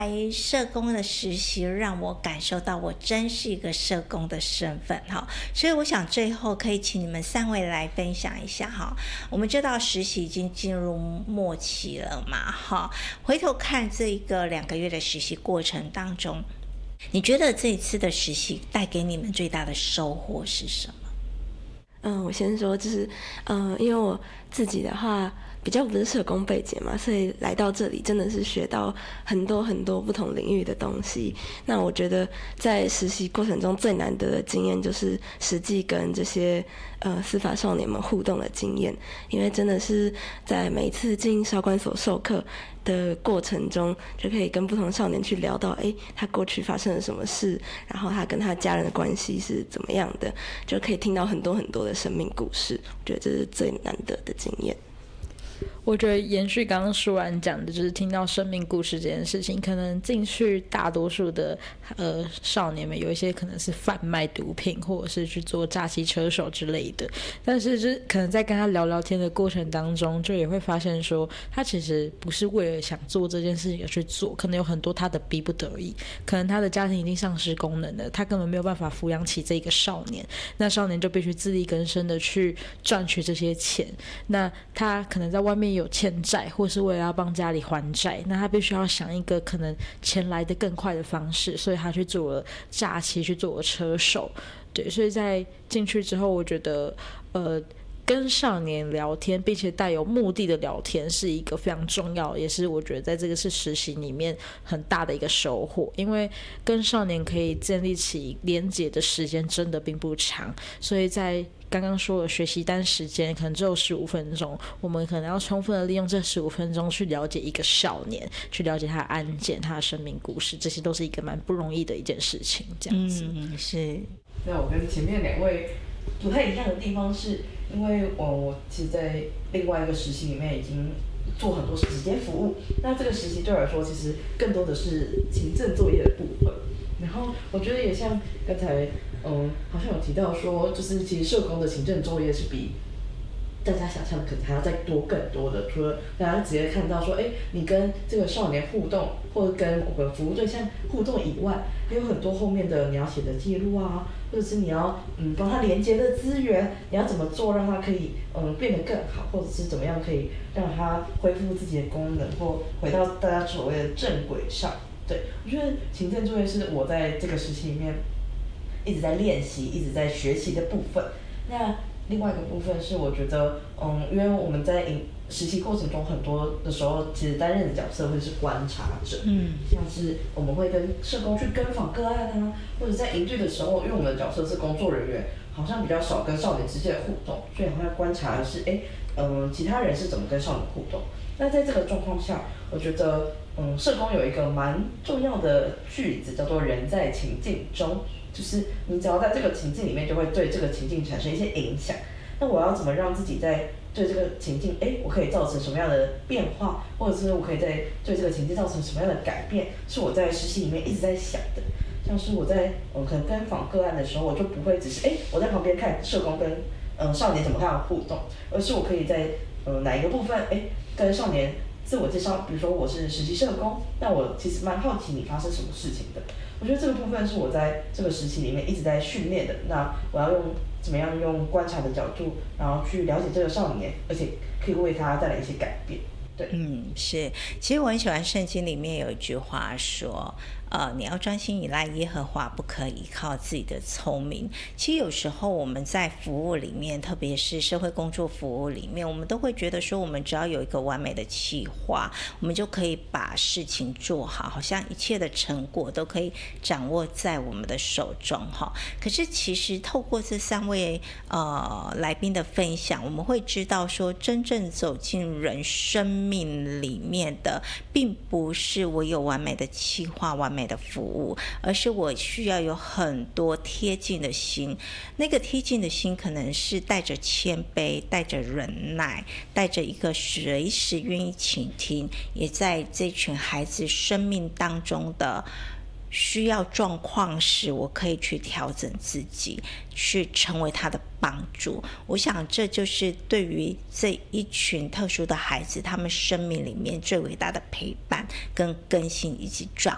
社工的实习让我感受到我真是一个社工的身份哈，所以我想最后可以请你们3位来分享一下哈。我们知道实习已经进入末期了嘛哈，回头看这一个2个月的实习过程当中，你觉得这一次的实习带给你们最大的收获是什么？ 我先说，就是因为我自己的话比较不是社工背景嘛，所以来到这里真的是学到很多很多不同领域的东西。那我觉得在实习过程中最难得的经验就是实际跟这些司法少年们互动的经验，因为真的是在每一次进少管所授课的过程中，就可以跟不同少年去聊到他过去发生了什么事，然后他跟他家人的关系是怎么样的，就可以听到很多很多的生命故事。我觉得这是最难得的经验。 我觉得延续刚刚舒然讲的，就是听到生命故事这件事情，可能进去大多数的少年们，有一些可能是贩卖毒品，或者是去做诈欺车手之类的，但是就是可能在跟他聊聊天的过程当中，就也会发现说，他其实不是为了想做这件事情而去做，可能有很多他的逼不得已，可能他的家庭已经丧失功能了，他根本没有办法抚养起这个少年，那少年就必须自力更生的去赚取这些钱，那他可能在外面有欠债，或是为了要帮家里还债，那他必须要想一个可能钱来得更快的方式，所以他去做了诈欺，去做了车手。对，所以在进去之后，我觉得跟少年聊天，并且带有目的的聊天，是一个非常重要，也是我觉得在这个是实习里面很大的一个收获。因为跟少年可以建立起连结的时间真的并不长，所以在刚刚说的学习单时间可能只有15分钟，我们可能要充分的利用这15分钟去了解一个少年，去了解他的案件、他的生命故事，这些都是一个蛮不容易的一件事情。这样子， 是。 那我跟前面2位不太一样的地方是，因为我其实在另外一个实习里面已经做很多时间服务，那这个实习对我来说其实更多的是行政作业的部分。然后我觉得也像刚才好像有提到说，就是其实社工的行政作业是比大家想象的可能还要再多更多的，除了大家直接看到说，你跟这个少年互动，或者跟我们服务对象互动以外，还有很多后面的你要写的记录啊，或者是你要帮他连接的资源，你要怎么做让他可以变得更好，或者是怎么样可以让他恢复自己的功能，或回到大家所谓的正轨上。对，我觉得行政作业是我在这个时期里面一直在练习、一直在学习的部分。那另外一个部分是，我觉得，因为我们在实习过程中很多的时候，其实担任的角色会是观察者，像是我们会跟社工去跟访个案啊，或者在营队的时候，因为我们的角色是工作人员，好像比较少跟少年之间的互动，所以好像观察的是，其他人是怎么跟少年互动。那在这个状况下，我觉得，社工有一个蛮重要的句子叫做"人在情境中"。就是你只要在这个情境里面，就会对这个情境产生一些影响。那我要怎么让自己在对这个情境，我可以造成什么样的变化，或者是我可以在对这个情境造成什么样的改变，是我在实习里面一直在想的。像是我在可能跟访个案的时候，我就不会只是我在旁边看社工跟少年怎么样互动，而是我可以在哪一个部分跟少年自我介绍，比如说我是实习社工，那我其实蛮好奇你发生什么事情的。我觉得这个部分是我在这个时期里面一直在训练的。那我要怎么样用观察的角度，然后去了解这个少年，而且可以为他带来一些改变。对， 是。其实我很喜欢圣经里面有一句话说，你要专心依赖耶和华，不可依靠自己的聪明。其实有时候我们在服务里面，特别是社会工作服务里面，我们都会觉得说，我们只要有一个完美的计划，我们就可以把事情做好，好像一切的成果都可以掌握在我们的手中哈。可是其实透过这3位来宾的分享，我们会知道说，真正走进人生命里面的，并不是我有完美的计划、完美的服务，而是我需要有很多贴近的心。那个贴近的心，可能是带着谦卑、带着忍耐、带着一个随时愿意倾听，也在这群孩子生命当中的需要状况时，我可以去调整自己，去成为他的帮助。我想这就是对于这一群特殊的孩子，他们生命里面最伟大的陪伴跟更新以及转